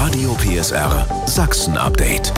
Radio PSR Sachsen-Update.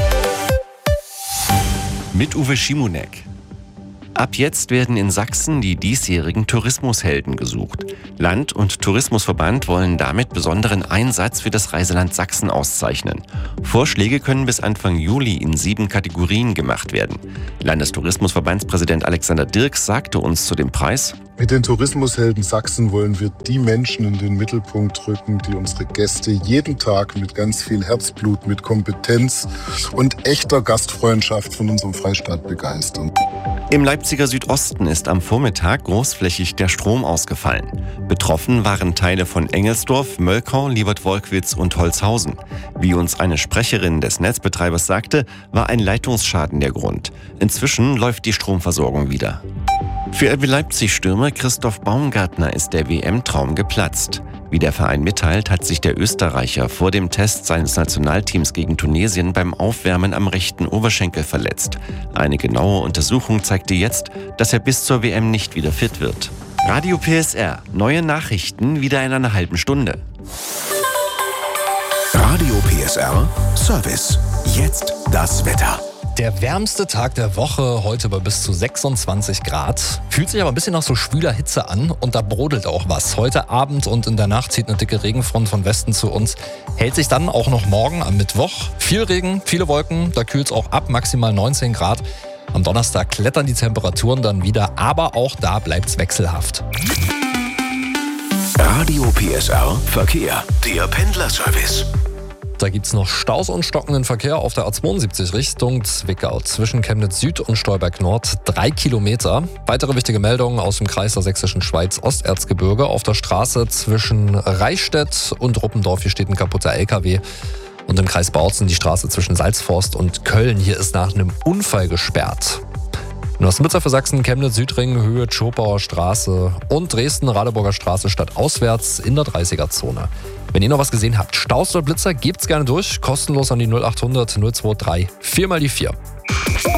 Mit Uwe Schimonek. Ab jetzt werden in Sachsen die diesjährigen Tourismushelden gesucht. Land- und Tourismusverband wollen damit besonderen Einsatz für das Reiseland Sachsen auszeichnen. Vorschläge können bis Anfang Juli in 7 Kategorien gemacht werden. Landestourismusverbandspräsident Alexander Dirks sagte uns zu dem Preis: Mit den Tourismushelden Sachsen wollen wir die Menschen in den Mittelpunkt rücken, die unsere Gäste jeden Tag mit ganz viel Herzblut, mit Kompetenz und echter Gastfreundschaft von unserem Freistaat begeistern. Im Leipziger Südosten ist am Vormittag großflächig der Strom ausgefallen. Betroffen waren Teile von Engelsdorf, Möllkau, Liebert-Wolkwitz und Holzhausen. Wie uns eine Sprecherin des Netzbetreibers sagte, war ein Leitungsschaden der Grund. Inzwischen läuft die Stromversorgung wieder. Für RB Leipzig-Stürmer Christoph Baumgartner ist der WM-Traum geplatzt. Wie der Verein mitteilt, hat sich der Österreicher vor dem Test seines Nationalteams gegen Tunesien beim Aufwärmen am rechten Oberschenkel verletzt. Eine genaue Untersuchung zeigte jetzt, dass er bis zur WM nicht wieder fit wird. Radio PSR, neue Nachrichten wieder in einer halben Stunde. Radio PSR Service. Jetzt das Wetter. Der wärmste Tag der Woche, heute bei bis zu 26 Grad. Fühlt sich aber ein bisschen nach so schwüler Hitze an und da brodelt auch was. Heute Abend und in der Nacht zieht eine dicke Regenfront von Westen zu uns. Hält sich dann auch noch morgen am Mittwoch. Viel Regen, viele Wolken, da kühlt es auch ab, maximal 19 Grad. Am Donnerstag klettern die Temperaturen dann wieder, aber auch da bleibt es wechselhaft. Radio PSR Verkehr, der Pendlerservice. Da gibt es noch Staus und stockenden Verkehr auf der A72 Richtung Zwickau zwischen Chemnitz Süd und Stolberg Nord 3 Kilometer. Weitere wichtige Meldungen aus dem Kreis der Sächsischen Schweiz Osterzgebirge. Auf der Straße zwischen Reichstätt und Ruppendorf hier steht ein kaputter LKW. Und im Kreis Bautzen die Straße zwischen Salzforst und Köln. Hier ist nach einem Unfall gesperrt. Nosnitzer für Sachsen, Chemnitz Südring, Höhe Tschopauer Straße und Dresden-Radeburger Straße stadtauswärts in der 30er-Zone. Wenn ihr noch was gesehen habt, Staus oder Blitzer, gebt's gerne durch. Kostenlos an die 0800 023 4x4.